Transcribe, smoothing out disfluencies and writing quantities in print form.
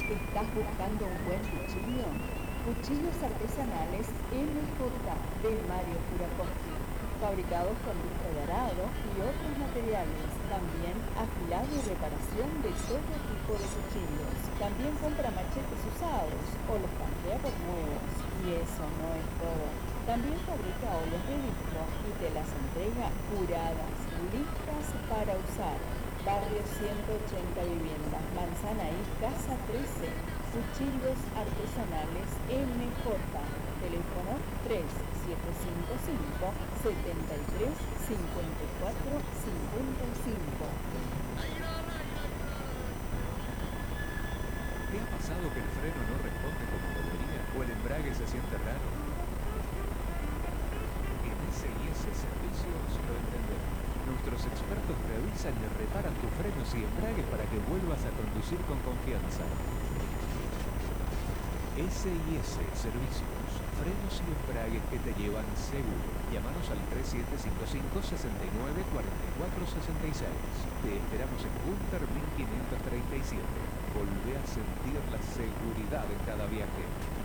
¿Estás buscando un buen cuchillo? Cuchillos artesanales MJ de Mario Kurakowski, fabricados con disco de arado y otros materiales. También afilado y reparación de todo tipo de cuchillos. También compra machetes usados o los canjea por nuevos. Y eso no es todo. También fabrica ollas de disco y te las entrega curadas, listas para usar. Barrio 180 Viviendas, Manzana y Casa 13. Cuchillos artesanales MJ. Teléfono 3755 73 54 55. ¿Te ha pasado que el freno no responde como debería o el embrague se siente raro? En SIS Servicios lo entendemos. Nuestros expertos revisan y reparan tus frenos y embragues para que vuelvas a conducir con confianza. SIS Servicios, frenos y embragues que te llevan seguro. Llámanos al 3755 69 44 66. Te esperamos en Gunter 1537. Volvé a sentir la seguridad en cada viaje.